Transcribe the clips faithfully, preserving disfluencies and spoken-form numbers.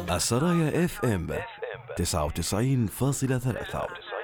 السرايا اف ام تسعة وتسعين فاصلة ثلاثة.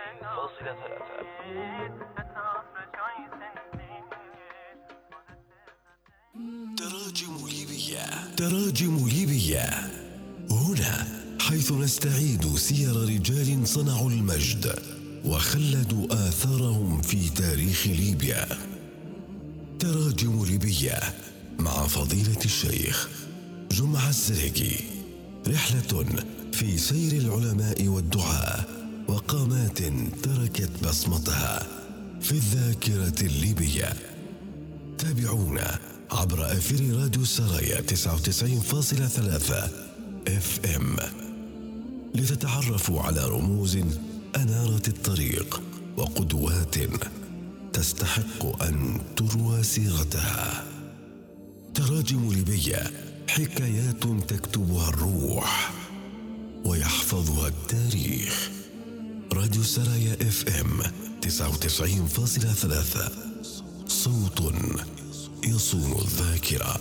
تراجم ليبيا، تراجم ليبيا، هنا حيث نستعيد سير رجال صنعوا المجد وخلدوا آثارهم في تاريخ ليبيا. تراجم ليبيا مع فضيلة الشيخ جمعة الزريكي، رحلة في سير العلماء والدعاة وقامات تركت بصمتها في الذاكرة الليبية. تابعونا عبر أثير راديو السرايا تسعة وتسعين فاصلة ثلاثة اف ام لتتعرفوا على رموز أنارت الطريق وقدوات تستحق أن تروى سيرتها. تراجم ليبيا، حكايات تكتبها الروح ويحفظها التاريخ. راديو السرايا اف ام تسعة وتسعين فاصلة ثلاثة، صوت يصون الذاكرة.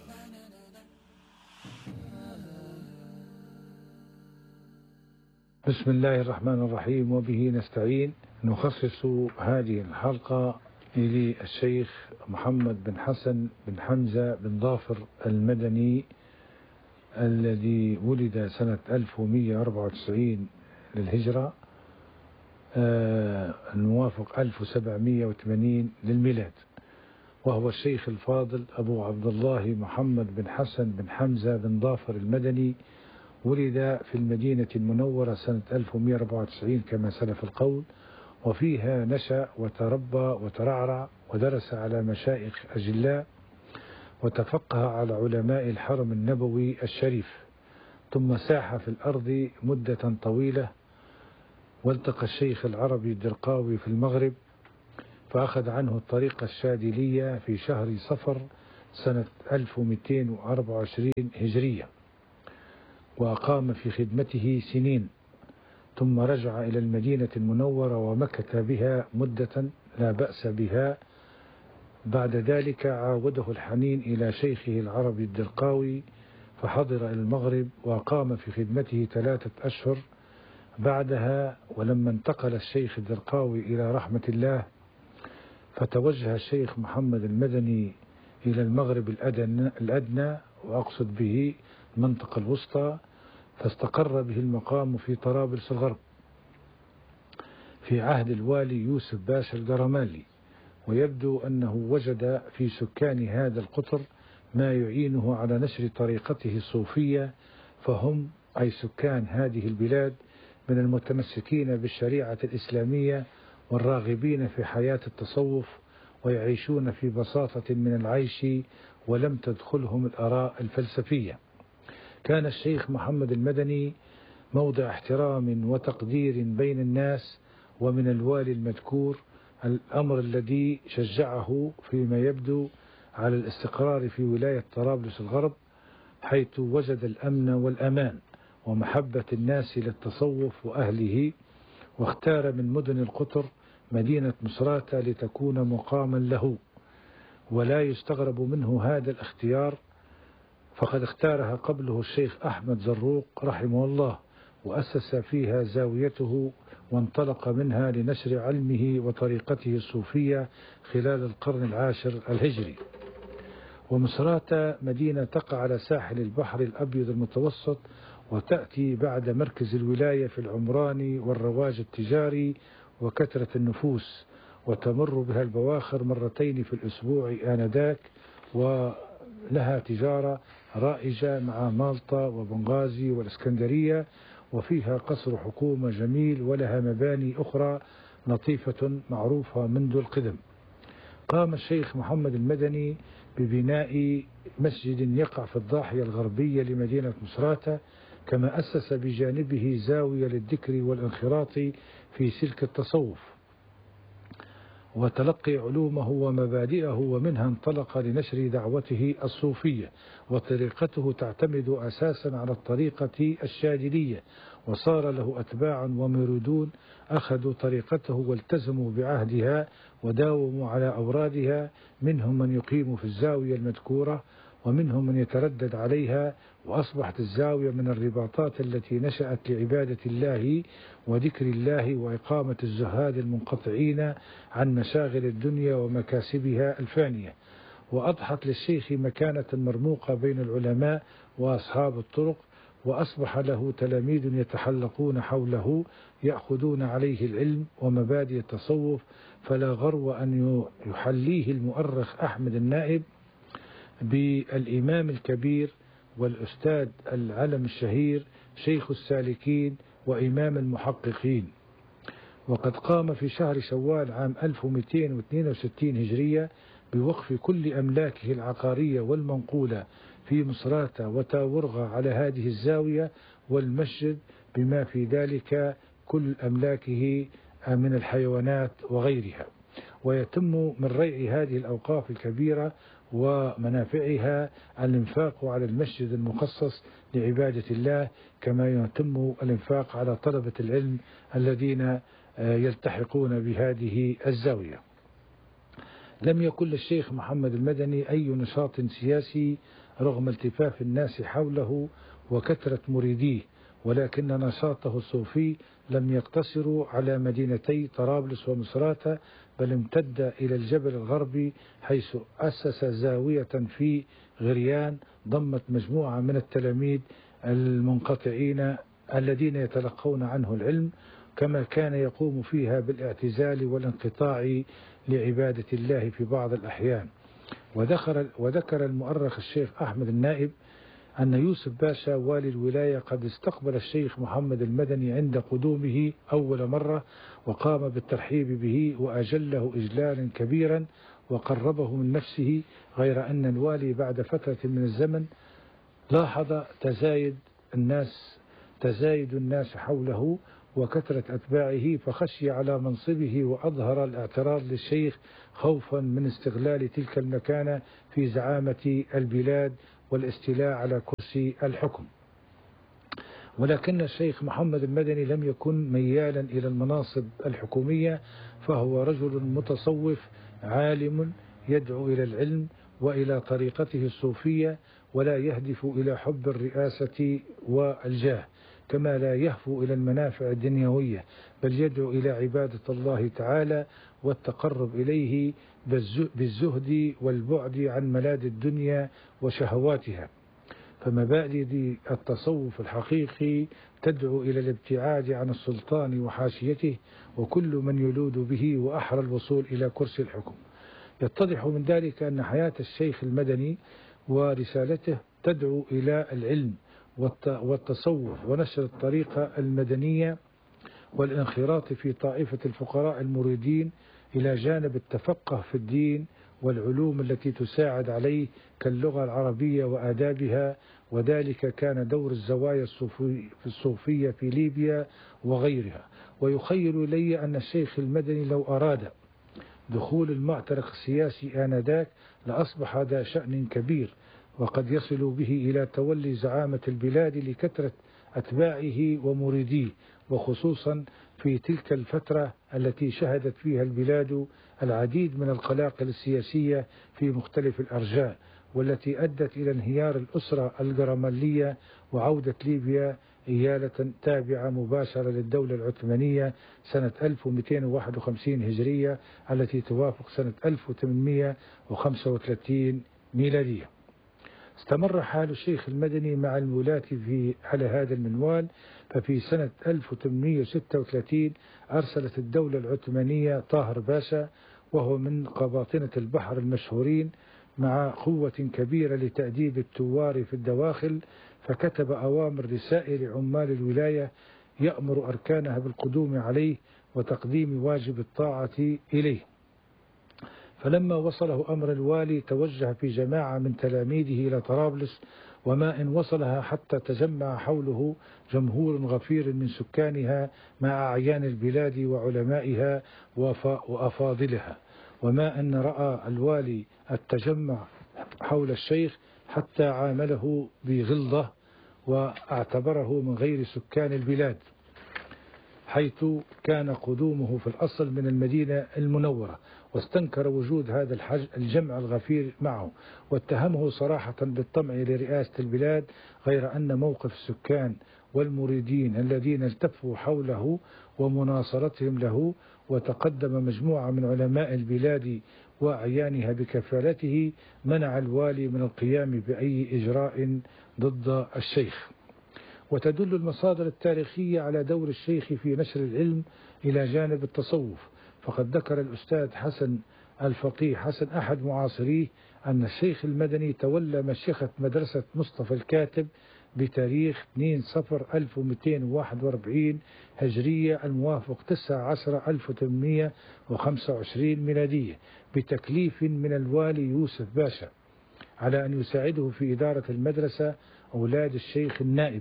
بسم الله الرحمن الرحيم، وبه نستعين. نخصص هذه الحلقة للشيخ محمد بن حسن بن حمزة بن ظافر المدني، الذي ولد سنة ألف ومئة وأربعة وتسعين للهجرة، الموافق ألف وسبعمئة وثمانين للميلاد، وهو الشيخ الفاضل أبو عبد الله محمد بن حسن بن حمزة بن ظافر المدني. ولد في المدينة المنورة سنة ألف ومئة وأربعة وتسعين كما سلف القول، وفيها نشأ وتربى وترعرع ودرس على مشايخ أجلاء، وتفقه على علماء الحرم النبوي الشريف، ثم ساح في الأرض مدة طويلة. والتقى الشيخ العربي الدرقاوي في المغرب، فأخذ عنه الطريقة الشاذلية في شهر صفر سنة ألف ومئتين وأربعة وعشرين هجرية، وأقام في خدمته سنين، ثم رجع إلى المدينة المنورة ومكث بها مدة لا بأس بها. بعد ذلك عاوده الحنين إلى شيخه العربي الدرقاوي، فحضر إلى المغرب وقام في خدمته ثلاثة أشهر. بعدها ولما انتقل الشيخ الدرقاوي إلى رحمة الله، فتوجه الشيخ محمد المدني إلى المغرب الأدنى، وأقصد به المنطقة الوسطى، فاستقر به المقام في طرابلس الغرب في عهد الوالي يوسف باشا القرمالي. ويبدو أنه وجد في سكان هذا القطر ما يعينه على نشر طريقته الصوفية، فهم أي سكان هذه البلاد من المتمسكين بالشريعة الإسلامية والراغبين في حياة التصوف، ويعيشون في بساطة من العيش ولم تدخلهم الآراء الفلسفية. كان الشيخ محمد المدني موضع احترام وتقدير بين الناس ومن الوالي المذكور، الأمر الذي شجعه فيما يبدو على الاستقرار في ولاية طرابلس الغرب، حيث وجد الأمن والأمان ومحبة الناس للتصوف وأهله، واختار من مدن القطر مدينة مصراتة لتكون مقاما له. ولا يستغرب منه هذا الاختيار، فقد اختارها قبله الشيخ أحمد زروق رحمه الله، وأسس فيها زاويته وانطلق منها لنشر علمه وطريقته الصوفية خلال القرن العاشر الهجري. ومصراتة مدينة تقع على ساحل البحر الأبيض المتوسط، وتأتي بعد مركز الولاية في العمران والرواج التجاري وكثرة النفوس، وتمر بها البواخر مرتين في الأسبوع آنذاك، ولها تجارة رائجة مع مالطا وبنغازي والإسكندرية، وفيها قصر حكومة جميل، ولها مباني أخرى لطيفة معروفة منذ القدم. قام الشيخ محمد المدني ببناء مسجد يقع في الضاحية الغربية لمدينة مصراتة، كما أسس بجانبه زاوية للذكر والانخراط في سلك التصوف وتلقي علومه ومبادئه، ومنها انطلق لنشر دعوته الصوفية. وطريقته تعتمد أساسا على الطريقة الشاذلية، وصار له أتباعا ومريدون أخذوا طريقته والتزموا بعهدها وداوموا على أورادها، منهم من يقيم في الزاوية المذكورة، ومنهم من يتردد عليها، وأصبحت الزاوية من الرباطات التي نشأت لعبادة الله وذكر الله وإقامة الزهاد المنقطعين عن مشاغل الدنيا ومكاسبها الفانية، وأضحت للشيخ مكانة مرموقة بين العلماء وأصحاب الطرق، وأصبح له تلاميذ يتحلقون حوله يأخذون عليه العلم ومبادئ التصوف، فلا غرو أن يحليه المؤرخ أحمد النائب بالإمام الكبير والأستاذ العلم الشهير شيخ السالكين وإمام المحققين. وقد قام في شهر شوال عام ألف ومئتين واثنين وستين هجرية بوقف كل أملاكه العقارية والمنقولة في مصراتة وتاورغة على هذه الزاوية والمسجد، بما في ذلك كل أملاكه من الحيوانات وغيرها. ويتم من ريع هذه الأوقاف الكبيرة ومنافعها الانفاق على المسجد المخصص لعبادة الله، كما يتم الانفاق على طلبة العلم الذين يلتحقون بهذه الزاوية. لم يكن للشيخ محمد المدني أي نشاط سياسي رغم التفاف الناس حوله وكثرة مريديه، ولكن نشاطه الصوفي لم يقتصر على مدينتي طرابلس ومصراتة، بل امتد إلى الجبل الغربي، حيث أسس زاوية في غريان ضمت مجموعة من التلاميذ المنقطعين الذين يتلقون عنه العلم، كما كان يقوم فيها بالاعتزال والانقطاع لعبادة الله في بعض الأحيان. وذكر, وذكر المؤرخ الشيخ أحمد النائب أن يوسف باشا والي الولاية قد استقبل الشيخ محمد المدني عند قدومه أول مرة، وقام بالترحيب به وأجله إجلالا كبيرا وقربه من نفسه، غير أن الوالي بعد فترة من الزمن لاحظ تزايد الناس تزايد الناس حوله وكثرة أتباعه، فخشي على منصبه وأظهر الاعتراض للشيخ خوفا من استغلال تلك المكانة في زعامة البلاد والاستيلاء على كرسي الحكم. ولكن الشيخ محمد المدني لم يكن ميالا إلى المناصب الحكومية، فهو رجل متصوف عالم يدعو إلى العلم وإلى طريقته الصوفية، ولا يهدف إلى حب الرئاسة والجاه، كما لا يهفو إلى المنافع الدنيوية، بل يدعو إلى عبادة الله تعالى والتقرب إليه بالزهد والبعد عن ملاذ الدنيا وشهواتها. فمبادئ التصوف الحقيقي تدعو إلى الابتعاد عن السلطان وحاشيته وكل من يلوذ به وأحرى الوصول إلى كرسي الحكم. يتضح من ذلك أن حياة الشيخ المدني ورسالته تدعو إلى العلم والتصوف ونشر الطريقة المدنية والانخراط في طائفة الفقراء المريدين، إلى جانب التفقه في الدين والعلوم التي تساعد عليه كاللغة العربية وآدابها، وذلك كان دور الزوايا الصوفية في ليبيا وغيرها. ويخيل إلي أن الشيخ المدني لو أراد دخول المعترك السياسي آنذاك لأصبح ذا شأن كبير، وقد يصل به إلى تولي زعامة البلاد لكثرة أتباعه ومريديه، وخصوصا في تلك الفترة التي شهدت فيها البلاد العديد من القلاقل السياسية في مختلف الأرجاء، والتي أدت إلى انهيار الأسرة الجرملية وعودة ليبيا إيالة تابعة مباشرة للدولة العثمانية سنة ألف ومئتين وواحد وخمسين هجرية، التي توافق سنة ألف وثمانمئة وخمسة وثلاثين ميلادية. استمر حال الشيخ المدني مع المولاة في على هذا المنوال، ففي سنة ألف وثمانمئة وستة وثلاثين أرسلت الدولة العثمانية طاهر باشا، وهو من قباطنة البحر المشهورين، مع قوة كبيرة لتأديب التوار في الدواخل، فكتب أوامر لسائر عمال الولاية يأمر أركانها بالقدوم عليه وتقديم واجب الطاعة إليه. فلما وصله أمر الوالي توجه في جماعة من تلاميذه إلى طرابلس، وما إن وصلها حتى تجمع حوله جمهور غفير من سكانها مع أعيان البلاد وعلمائها وأفاضلها، وما أن رأى الوالي التجمع حول الشيخ حتى عامله بغلظة واعتبره من غير سكان البلاد، حيث كان قدومه في الأصل من المدينة المنورة، واستنكر وجود هذا الحج الجمع الغفير معه، واتهمه صراحة بالطمع لرئاسة البلاد، غير أن موقف السكان والمريدين الذين التفوا حوله ومناصرتهم له، وتقدم مجموعة من علماء البلاد وأعيانها بكفالته، منع الوالي من القيام بأي إجراء ضد الشيخ. وتدل المصادر التاريخية على دور الشيخ في نشر العلم إلى جانب التصوف، فقد ذكر الأستاذ حسن الفقيه حسن أحد معاصريه أن الشيخ المدني تولى مشيخة مدرسة مصطفى الكاتب بتاريخ اثنين صفر ألف ومئتين وواحد وأربعين هجرية الموافق تسعة عشر ألف وثمانمئة وخمسة وعشرين ميلادية، بتكليف من الوالي يوسف باشا على أن يساعده في إدارة المدرسة أولاد الشيخ النائب،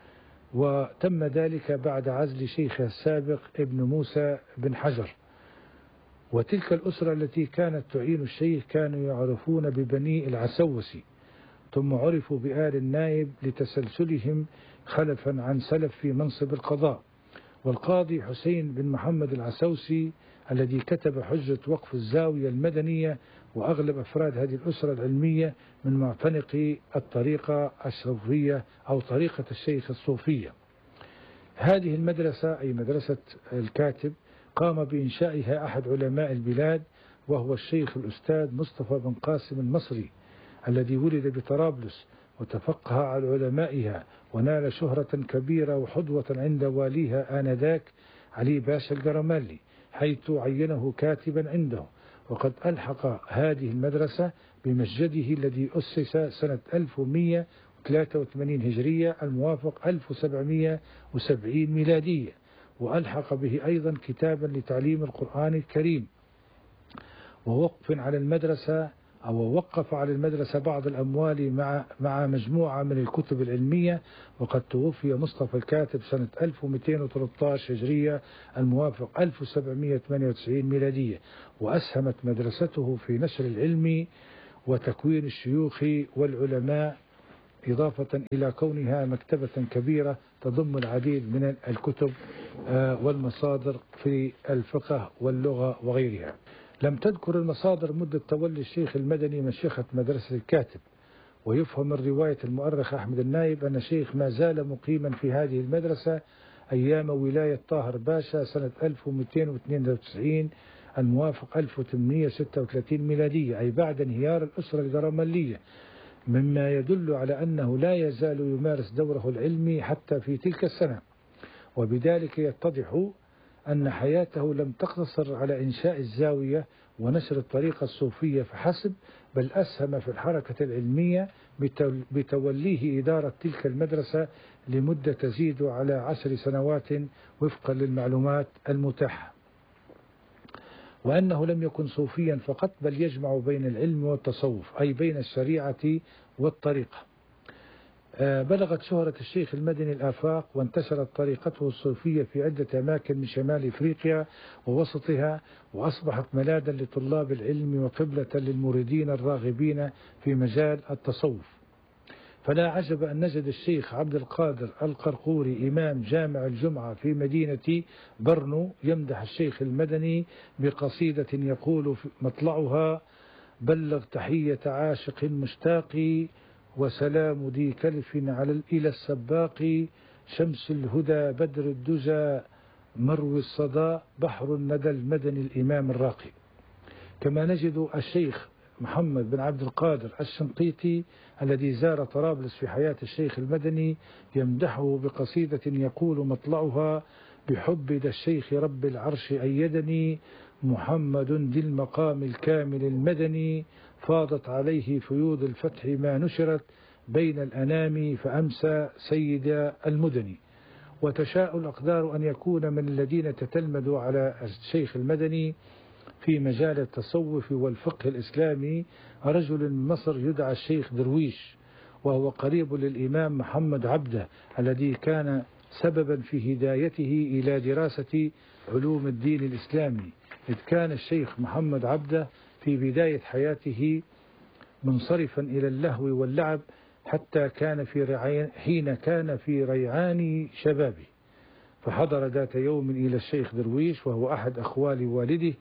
وتم ذلك بعد عزل شيخه السابق ابن موسى بن حجر. وتلك الأسرة التي كانت تعين الشيخ كانوا يعرفون ببني العسوسي، ثم عرفوا بآل النائب لتسلسلهم خلفا عن سلف في منصب القضاء. والقاضي حسين بن محمد العسوسي الذي كتب حجة وقف الزاوية المدنية، وأغلب أفراد هذه الأسرة العلمية من معتنقي الطريقة الصوفية أو طريقة الشيخ الصوفية. هذه المدرسة أي مدرسة الكاتب قام بإنشائها أحد علماء البلاد، وهو الشيخ الأستاذ مصطفى بن قاسم المصري الذي ولد بطرابلس وتفقه على علمائها، ونال شهرة كبيرة وحظوة عند واليها آنذاك علي باشا القرمالي، حيث عينه كاتبا عنده. وقد ألحق هذه المدرسة بمسجده الذي أسس سنة ألف ومئة وثلاثة وثمانين هجرية الموافق ألف وسبعمئة وسبعين ميلادية، وألحق به أيضا كتابا لتعليم القرآن الكريم، ووقف على المدرسة أو وقف على المدرسة بعض الأموال مع مع مجموعة من الكتب العلمية. وقد توفي مصطفى الكاتب سنة ألف ومئتين وثلاثة عشر هجرية الموافق ألف وسبعمئة وثمانية وتسعين ميلادية، وأسهمت مدرسته في نشر العلم وتكوين الشيوخ والعلماء، إضافة إلى كونها مكتبة كبيرة تضم العديد من الكتب والمصادر في الفقه واللغة وغيرها. لم تذكر المصادر مدة تولي الشيخ المدني مشيخة مدرسة الكاتب، ويفهم من رواية المؤرخ أحمد النائب أن الشيخ ما زال مقيما في هذه المدرسة أيام ولاية طاهر باشا سنة ألف ومئتين واثنين وتسعين الموافق ألف وثمانمئة وستة وثلاثين ميلادية، أي بعد انهيار الأسرة القرملية، مما يدل على أنه لا يزال يمارس دوره العلمي حتى في تلك السنة. وبذلك يتضح أن حياته لم تقتصر على إنشاء الزاوية ونشر الطريقة الصوفية فحسب، بل أسهم في الحركة العلمية بتوليه إدارة تلك المدرسة لمدة تزيد على عشر سنوات وفقا للمعلومات المتاحة. وأنه لم يكن صوفيا فقط، بل يجمع بين العلم والتصوف، أي بين الشريعة والطريقة. بلغت شهرة الشيخ المدني الآفاق، وانتشرت طريقته الصوفية في عدة أماكن من شمال إفريقيا ووسطها، وأصبحت ملاذا لطلاب العلم وقبلة للمريدين الراغبين في مجال التصوف. فلا عجب أن نجد الشيخ عبد القادر القرقوري إمام جامع الجمعة في مدينة برنو يمدح الشيخ المدني بقصيدة يقول مطلعها: بلغ تحية عاشق مشتاق، وسلام ذي كلف على إلى السباق، شمس الهدى بدر الدجى مروي الصدى، بحر الندى المدني الإمام الراقي. كما نجد الشيخ محمد بن عبد القادر الشنقيطي الذي زار طرابلس في حياة الشيخ المدني يمدحه بقصيدة يقول مطلعها: بحب ذا الشيخ رب العرش أيدني، محمد ذي المقام الكامل المدني، فاضت عليه فيوض الفتح ما نشرت، بين الأنام فأمسى سيد المدني. وتشاء الأقدار أن يكون من الذين تتلمذوا على الشيخ المدني في مجال التصوف والفقه الإسلامي رجل من مصر يدعى الشيخ درويش، وهو قريب للإمام محمد عبده الذي كان سببا في هدايته إلى دراسة علوم الدين الإسلامي، إذ كان الشيخ محمد عبده في بداية حياته منصرفا إلى اللهو واللعب، حتى كان في ريعان حين كان في ريعان شبابه، فحضر ذات يوم إلى الشيخ درويش وهو أحد أخوال والده،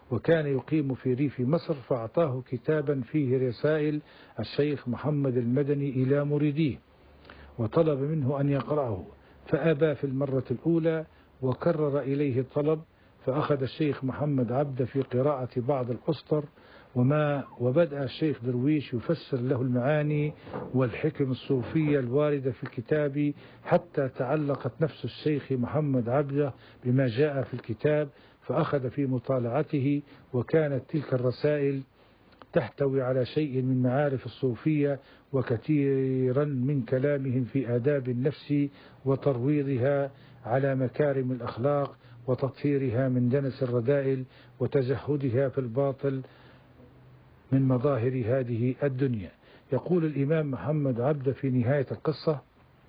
وكان يقيم في ريف مصر، فأعطاه كتابا فيه رسائل الشيخ محمد المدني إلى مريديه، وطلب منه أن يقرأه، فأبى في المرة الأولى وكرر إليه الطلب، فأخذ الشيخ محمد عبده في قراءة بعض الأسطر، وما وبدأ الشيخ درويش يفسر له المعاني والحكم الصوفية الواردة في الكتاب، حتى تعلقت نفس الشيخ محمد عبده بما جاء في الكتاب، فأخذ في مطالعته، وكانت تلك الرسائل تحتوي على شيء من معارف الصوفية وكثيرا من كلامهم في آداب النفس وترويضها على مكارم الأخلاق وتطهيرها من دنس الرذائل وتزهدها في الباطل من مظاهر هذه الدنيا. يقول الإمام محمد عبده في نهاية القصة: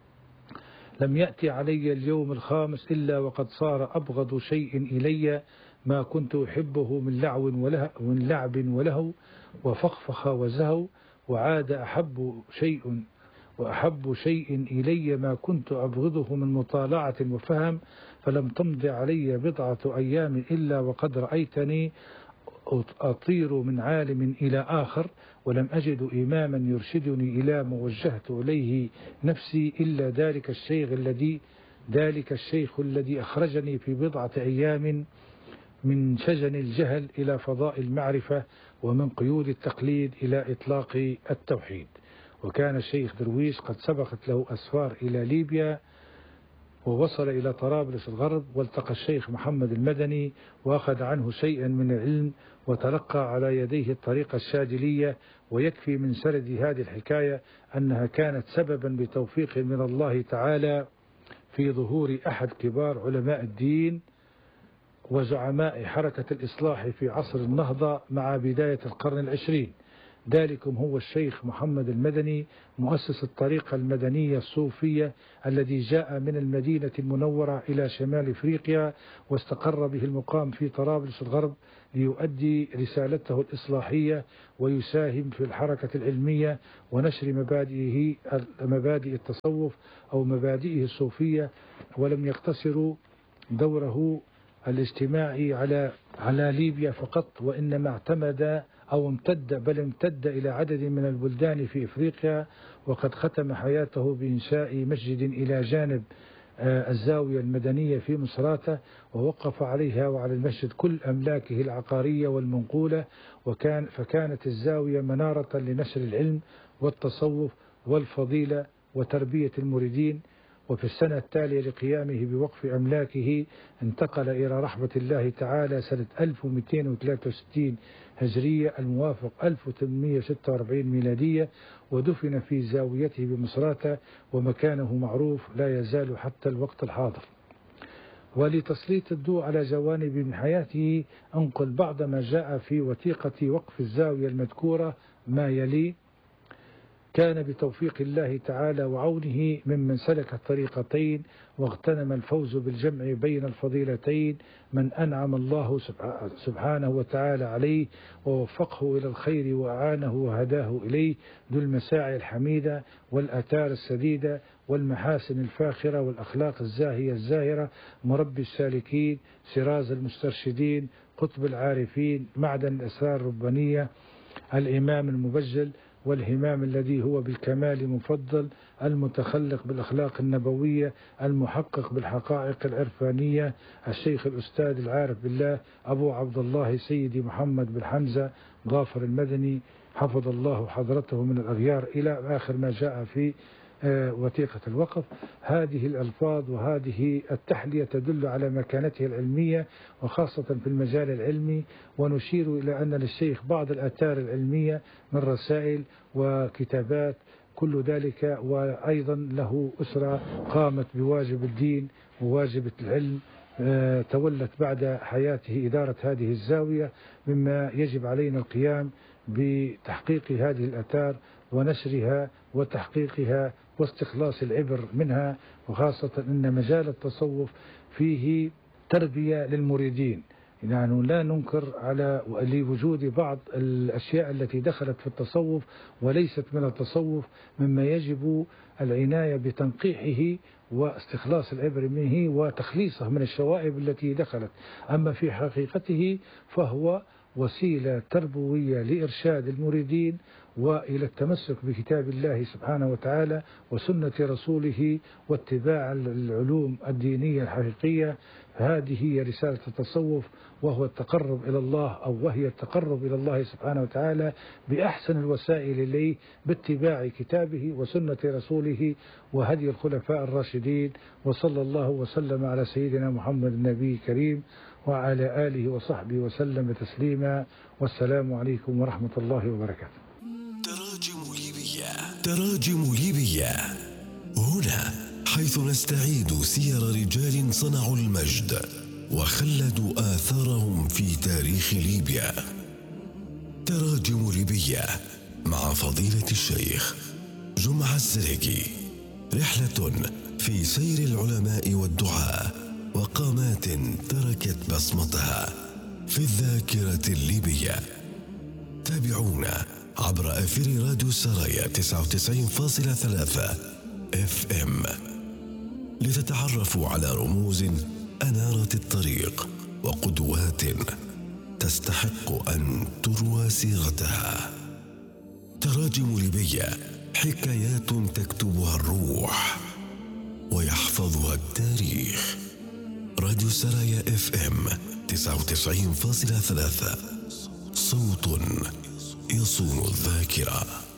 لم يأتي علي اليوم الخامس إلا وقد صار أبغض شيء إلي ما كنت أحبه من لعب وله من لعب ولهو وفخفخ وزهو، وعاد أحب شيء وأحب شيء إلي ما كنت أبغضه من مطالعة وفهم، فلم تمض علي بضعة أيام إلا وقد رأيتني أطير من عالم إلى آخر، ولم أجد إماما يرشدني إلى ما وجهت إليه نفسي إلا ذلك الشيخ الذي ذلك الشيخ الذي أخرجني في بضعة أيام من شجن الجهل إلى فضاء المعرفة، ومن قيود التقليد إلى إطلاق التوحيد. وكان الشيخ درويش قد سبقت له أسفار إلى ليبيا، ووصل إلى طرابلس الغرب، والتقى الشيخ محمد المدني وأخذ عنه شيئا من العلم، وتلقى على يديه الطريقة الشاذلية. ويكفي من سرد هذه الحكاية أنها كانت سببا بتوفيق من الله تعالى في ظهور أحد كبار علماء الدين وزعماء حركة الإصلاح في عصر النهضة مع بداية القرن العشرين. ذلكم هو الشيخ محمد المدني مؤسس الطريقة المدنية الصوفية الذي جاء من المدينة المنورة إلى شمال إفريقيا، واستقر به المقام في طرابلس الغرب ليؤدي رسالته الإصلاحية ويساهم في الحركة العلمية ونشر مبادئه مبادئ التصوف أو مبادئه الصوفية. ولم يقتصروا دوره الاجتماعي على على ليبيا فقط، وإنما اعتمد أو امتد بل امتد إلى عدد من البلدان في إفريقيا. وقد ختم حياته بإنشاء مسجد إلى جانب الزاوية المدنية في مصراتة، ووقف عليها وعلى المسجد كل أملاكه العقارية والمنقولة، وكان فكانت الزاوية منارة لنشر العلم والتصوف والفضيلة وتربية المريدين. وفي السنة التالية لقيامه بوقف أملاكه انتقل إلى رحمة الله تعالى سنة ألف ومئتين وثلاثة وستين هجرية الموافق ألف وثمانمئة وستة وأربعين ميلادية، ودفن في زاويته بمصراتة، ومكانه معروف لا يزال حتى الوقت الحاضر. ولتسليط الضوء على جوانب من حياته أنقل بعض ما جاء في وثيقة وقف الزاوية المذكورة ما يلي: كان بتوفيق الله تعالى وعونه ممن سلك الطريقتين واغتنم الفوز بالجمع بين الفضيلتين من أنعم الله سبحانه وتعالى عليه ووفقه إلى الخير وأعانه وهداه إليه، ذو المساعي الحميدة والآثار السديدة والمحاسن الفاخرة والأخلاق الزاهية الزاهرة، مربي السالكين، سراز المسترشدين، قطب العارفين، معدن الأسرار الربانية، الإمام المبجل والهمام الذي هو بالكمال مفضل، المتخلق بالأخلاق النبوية، المحقق بالحقائق العرفانية، الشيخ الأستاذ العارف بالله أبو عبد الله سيدي محمد بن حمزة غافر المدني، حفظ الله حضرته من الأغيار، إلى آخر ما جاء في وثيقة الوقف. هذه الألفاظ وهذه التحلية تدل على مكانته العلمية وخاصة في المجال العلمي، ونشير إلى أن للشيخ بعض الآثار العلمية من رسائل وكتابات، كل ذلك وأيضا له أسرة قامت بواجب الدين وواجب العلم، تولت بعد حياته إدارة هذه الزاوية، مما يجب علينا القيام بتحقيق هذه الآثار ونشرها وتحقيقها واستخلاص العبر منها، وخاصة أن مجال التصوف فيه تربية للمريدين، نحن لا ننكر على لوجود بعض الأشياء التي دخلت في التصوف وليست من التصوف مما يجب العناية بتنقيحه واستخلاص العبر منه وتخليصه من الشوائب التي دخلت. أما في حقيقته فهو وسيلة تربوية لإرشاد المريدين وإلى التمسك بكتاب الله سبحانه وتعالى وسنة رسوله واتباع العلوم الدينية الحقيقية. هذه هي رسالة التصوف، وهو التقرب إلى الله أو وهي التقرب إلى الله سبحانه وتعالى بأحسن الوسائل إليه باتباع كتابه وسنة رسوله وهدي الخلفاء الراشدين. وصلى الله وسلم على سيدنا محمد النبي الكريم وعلى آله وصحبه وسلم تسليما. والسلام عليكم ورحمة الله وبركاته. تراجم ليبيا. تراجم ليبيا هنا حيث نستعيد سير رجال صنعوا المجد وخلدوا آثارهم في تاريخ ليبيا. تراجم ليبيا مع فضيلة الشيخ جمعة الزريقي، رحلة في سير العلماء والدعاة وقامات تركت بصمتها في الذاكرة الليبية. تابعونا عبر أثير راديو سرايا تسعة وتسعين فاصلة ثلاثة اف ام لتتعرفوا على رموز أنارت الطريق وقدوات تستحق أن تروى سيرتها. تراجم ليبيا حكايات تكتبها الروح ويحفظها التاريخ. راديو سرايا اف ام تسعة وتسعين فاصلة ثلاثة، صوت يصون الذاكرة.